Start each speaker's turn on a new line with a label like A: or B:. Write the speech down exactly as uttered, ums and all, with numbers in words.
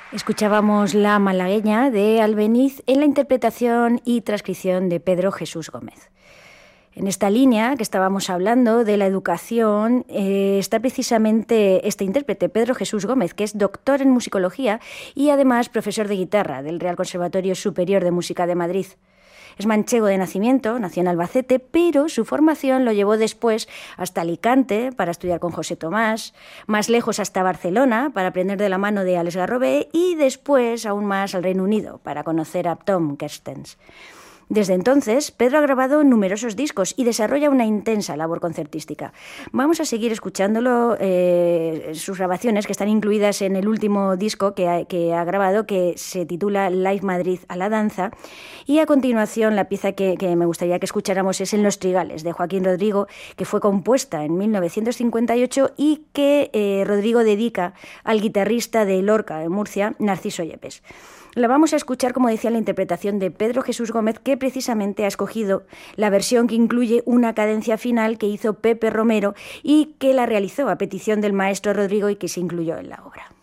A: Escuchábamos La malagueña de Albeniz en la interpretación y transcripción de Pedro Jesús Gómez. En esta línea que estábamos hablando de la educación eh, está precisamente este intérprete, Pedro Jesús Gómez, que es doctor en musicología y además profesor de guitarra del Real Conservatorio Superior de Música de Madrid. Es manchego de nacimiento, nació en Albacete, pero su formación lo llevó después hasta Alicante para estudiar con José Tomás, más lejos hasta Barcelona para aprender de la mano de Alex Garrobé y después aún más al Reino Unido para conocer a Tom Kerstens. Desde entonces, Pedro ha grabado numerosos discos y desarrolla una intensa labor concertística. Vamos a seguir escuchándolo, eh, sus grabaciones que están incluidas en el último disco que ha, que ha grabado, que se titula Live Madrid a la danza. Y a continuación, la pieza que, que me gustaría que escucháramos es En los Trigales, de Joaquín Rodrigo, que fue compuesta en mil novecientos cincuenta y ocho y que eh, Rodrigo dedica al guitarrista de Lorca, de Murcia, Narciso Yepes. La vamos a escuchar, como decía, la interpretación de Pedro Jesús Gómez, que precisamente ha escogido la versión que incluye una cadencia final que hizo Pepe Romero y que la realizó a petición del maestro Rodrigo y que se incluyó en la obra.